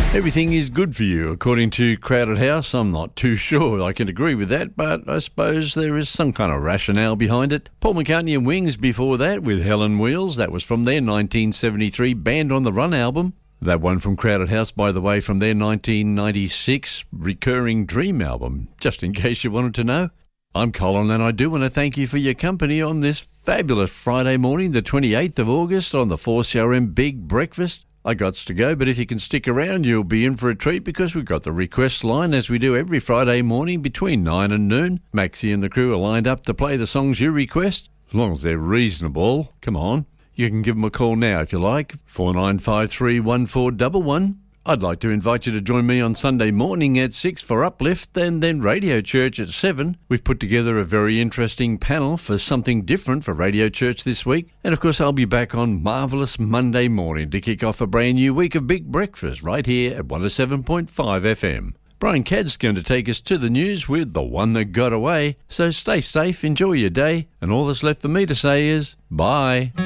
Everything is good for you, according to Crowded House. I'm not too sure I can agree with that, but I suppose there is some kind of rationale behind it. Paul McCartney and Wings before that with Helen Wheels. That was from their 1973 Band on the Run album. That one from Crowded House, by the way, from their 1996 Recurring Dream album, just in case you wanted to know. I'm Colin, and I do want to thank you for your company on this fabulous Friday morning, the 28th of August, on the 4CRM Big Breakfast. I gots to go, but if you can stick around, you'll be in for a treat because we've got the request line as we do every Friday morning between 9 and noon. Maxie and the crew are lined up to play the songs you request, as long as they're reasonable. Come on. You can give them a call now if you like, 49531411. I'd like to invite you to join me on Sunday morning at 6 for Uplift and then Radio Church at 7. We've put together a very interesting panel for something different for Radio Church this week. And of course, I'll be back on Marvellous Monday morning to kick off a brand new week of Big Breakfast right here at 107.5 FM. Brian Cadd's going to take us to the news with The One That Got Away. So stay safe, enjoy your day, and all that's left for me to say is bye.